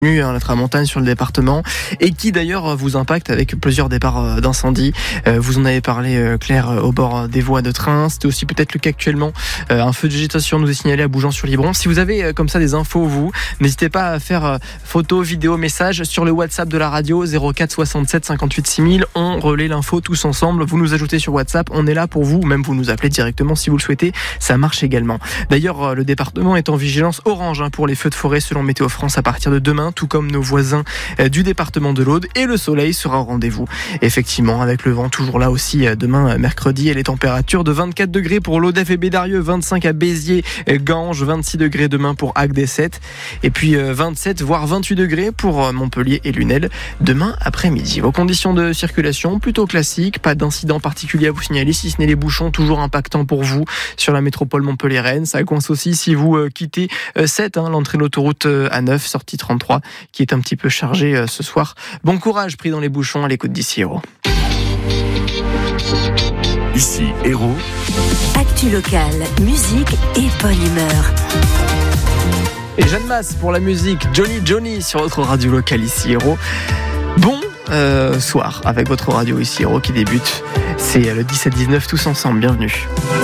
la tramontane sur le département et qui d'ailleurs vous impacte avec plusieurs départs d'incendie. Vous en avez parlé, Claire, au bord des voies de train. C'était aussi peut-être le cas actuellement. Un feu de végétation nous est signalé à Bougeant-sur-Libron. Si vous avez comme ça des infos, vous, n'hésitez pas à faire photos, vidéos, messages sur le WhatsApp de la radio 04 67 58 6000. On relaie l'info tous ensemble. Vous nous ajoutez sur WhatsApp. On est là pour vous. Même vous nous appelez directement si vous le souhaitez. Ça marche également. D'ailleurs, le département est en vigilance orange pour les feux de forêt selon Météo France à partir de demain, tout comme nos voisins du département de l'Aude, et le soleil sera au rendez-vous. Effectivement, avec le vent toujours là aussi demain mercredi, et les températures de 24 degrés pour l'Odef et Bédarieux, 25 à Béziers, Ganges, 26 degrés demain pour Agde 7, et puis 27 voire 28 degrés pour Montpellier et Lunel demain après-midi. Vos conditions de circulation plutôt classiques, pas d'incident particulier à vous signaler, si ce n'est les bouchons toujours impactants pour vous sur la métropole Montpellier-Rennes. Ça coince aussi si vous quittez 7, l'entrée de l'autoroute A9, sortie 33, qui est un petit peu chargée ce soir. Bon courage pris dans les bouchons à l'écoute d'ici Héros. Ici Héros. Actu locale, musique et bonne humeur. Et Jeanne Masse pour la musique, Johnny sur votre radio locale ici Héros. Bon soir avec votre radio ici Héros qui débute. C'est le 17-19 tous ensemble, bienvenue.